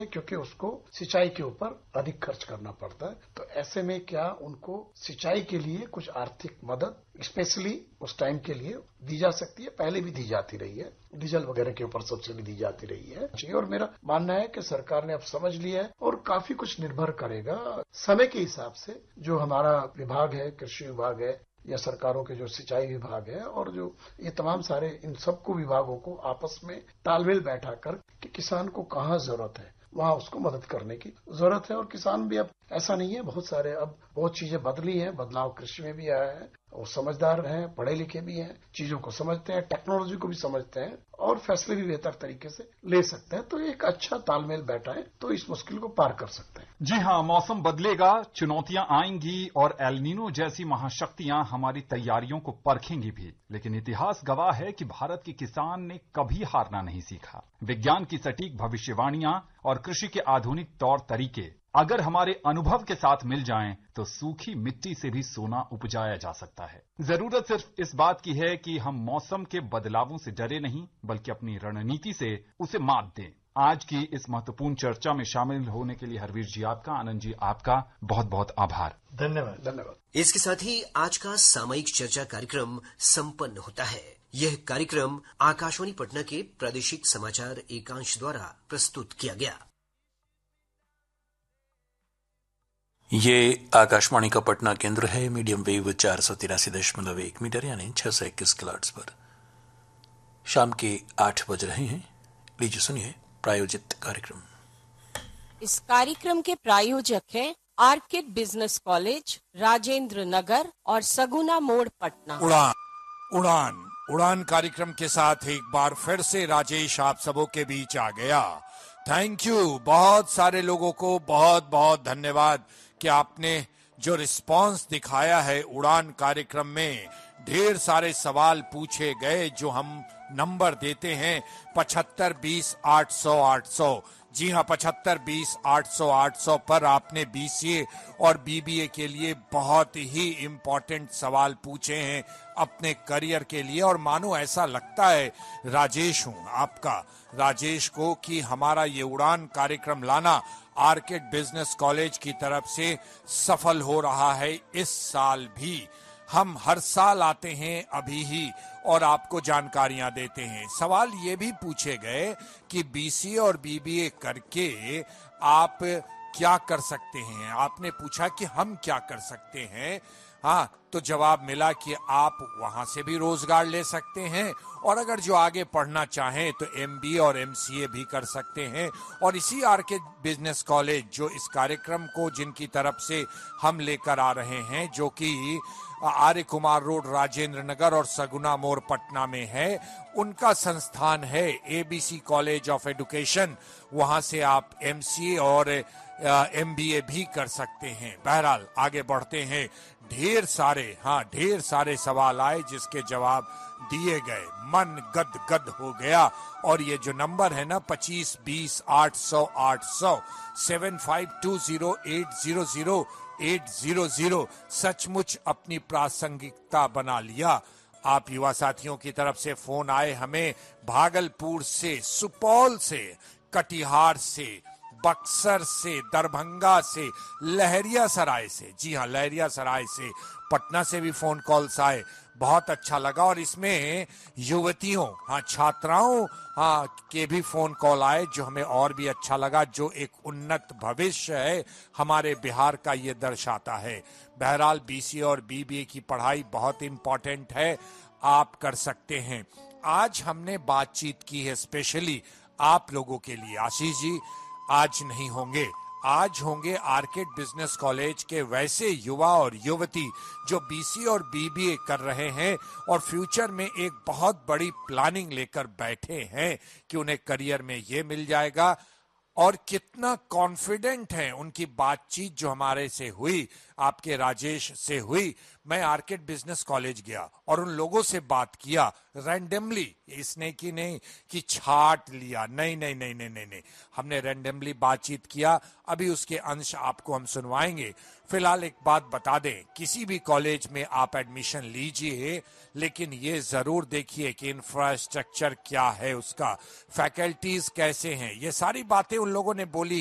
क्योंकि उसको सिंचाई के ऊपर अधिक खर्च करना पड़ता है। तो ऐसे में क्या उनको सिंचाई के लिए कुछ आर्थिक मदद स्पेशली उस टाइम के लिए दी जा सकती है, पहले भी दी जाती रही है, डीजल वगैरह के ऊपर सब्सिडी दी जाती रही है। और मेरा मानना है कि सरकार ने अब समझ लिया है और काफी कुछ निर्भर करेगा समय के हिसाब से। जो हमारा विभाग है, कृषि विभाग है, या सरकारों के जो सिंचाई विभाग है और जो ये तमाम सारे इन सबको विभागों को आपस में तालमेल बैठा कर कि किसान को कहाँ जरूरत है वहां उसको मदद करने की जरूरत है। और किसान भी अब ऐसा नहीं है, बहुत सारे अब बहुत चीजें बदली हैं, बदलाव कृषि में भी आया है और समझदार हैं, पढ़े लिखे भी हैं, चीजों को समझते हैं, टेक्नोलॉजी को भी समझते हैं और फैसले भी बेहतर तरीके से ले सकते हैं। तो एक अच्छा तालमेल बैठा है तो इस मुश्किल को पार कर सकते हैं। जी हाँ, मौसम बदलेगा, चुनौतियां आएंगी और एल नीनो जैसी महाशक्तियां हमारी तैयारियों को परखेंगी भी। लेकिन इतिहास गवाह है कि भारत के किसान ने कभी हारना नहीं सीखा। विज्ञान की सटीक भविष्यवाणियां और कृषि के आधुनिक तौर तरीके अगर हमारे अनुभव के साथ मिल जाएं तो सूखी मिट्टी से भी सोना उपजाया जा सकता है। जरूरत सिर्फ इस बात की है कि हम मौसम के बदलावों से डरे नहीं, बल्कि अपनी रणनीति से उसे मात दें। आज की इस महत्वपूर्ण चर्चा में शामिल होने के लिए हरवीर जी आपका, आनंद जी आपका बहुत बहुत आभार। धन्यवाद। धन्यवाद। इसके साथ ही आज का सामयिक चर्चा कार्यक्रम संपन्न होता है। यह कार्यक्रम आकाशवाणी पटना के प्रादेशिक समाचार एकांश द्वारा प्रस्तुत किया गया। ये आकाशवाणी का पटना केंद्र है। मीडियम वेव 483.1 मीटर यानी 621 किलोहर्ट्ज पर शाम के 8 बज रहे हैं। लीजिए सुनिए प्रायोजित कार्यक्रम। इस कार्यक्रम के प्रायोजक हैं orchid business college, Rajendra Nagar और सगुना मोड़, पटना। उड़ान कार्यक्रम के साथ एक बार फिर से राजेश आप सबों के बीच आ गया। Thank you. बहुत सारे लोगों को बहुत बहुत धन्यवाद कि आपने जो रिस्पांस दिखाया है उड़ान कार्यक्रम में। ढेर सारे सवाल पूछे गए जो हम नंबर देते हैं 75 20 800 800। जी हाँ, 75 20 800 800 पर आपने बीसीए और बीबीए के लिए बहुत ही इम्पोर्टेंट सवाल पूछे हैं अपने करियर के लिए। और मानो ऐसा लगता है राजेश हूँ आपका, राजेश को, कि हमारा ये उड़ान कार्यक्रम लाना आर्किड बिजनेस कॉलेज की तरफ से सफल हो रहा है। इस साल भी हम हर साल आते हैं अभी ही और आपको जानकारियां देते हैं। सवाल ये भी पूछे गए कि बीसीए और बीबीए करके आप क्या कर सकते हैं। आपने पूछा कि हम क्या कर सकते हैं। हाँ, तो जवाब मिला कि आप वहां से भी रोजगार ले सकते हैं और अगर जो आगे पढ़ना चाहें तो एमबीए और एमसीए भी कर सकते हैं। और इसी आर्किड बिजनेस कॉलेज जो इस कार्यक्रम को जिनकी तरफ से हम लेकर आ रहे हैं, जो कि आर्य कुमार रोड, राजेंद्र नगर और सगुना मोड़, पटना में है, उनका संस्थान है एबीसी कॉलेज ऑफ एजुकेशन। वहां से आप एमसीए और एमबीए भी कर सकते हैं। बहरहाल आगे बढ़ते हैं। ढेर सारे सवाल आए जिसके जवाब दिए गए। मन गद गद हो गया। और ये जो नंबर है ना 25 20 800 800 7520 800 सचमुच अपनी प्रासंगिकता बना लिया। आप युवा साथियों की तरफ से फोन आए हमें भागलपुर से, सुपौल से, कटिहार से, बक्सर से, दरभंगा से, लहरियासराय से। जी हाँ, लहरियासराय से, पटना से भी फोन कॉल्स आए। बहुत अच्छा लगा। और इसमें युवतियों, छात्राओं के भी फोन कॉल आए जो हमें और भी अच्छा लगा। जो एक उन्नत भविष्य है हमारे बिहार का ये दर्शाता है। बहरहाल बीसीए और बीबीए की पढ़ाई बहुत इंपॉर्टेंट है, आप कर सकते हैं। आज हमने बातचीत की है स्पेशली आप लोगों के लिए। आशीष जी आज नहीं होंगे, आज होंगे आर्किड बिजनेस कॉलेज के वैसे युवा और युवती जो बीसीए और बीबीए कर रहे हैं और फ्यूचर में एक बहुत बड़ी प्लानिंग लेकर बैठे हैं कि उन्हें करियर में ये मिल जाएगा। और कितना कॉन्फिडेंट है, उनकी बातचीत जो हमारे से हुई आपके राजेश से हुई। मैं आर्किड बिजनेस कॉलेज गया और उन लोगों से बात किया रैंडमली, इसने की नहीं कि छाट लिया, नहीं, हमने रैंडमली बातचीत किया। अभी उसके अंश आपको हम सुनवाएंगे। फिलहाल एक बात बता दें, किसी भी कॉलेज में आप एडमिशन लीजिए, लेकिन ये जरूर देखिए कि इंफ्रास्ट्रक्चर क्या है, उसका फैकल्टीज कैसे हैं। ये सारी बातें उन लोगों ने बोली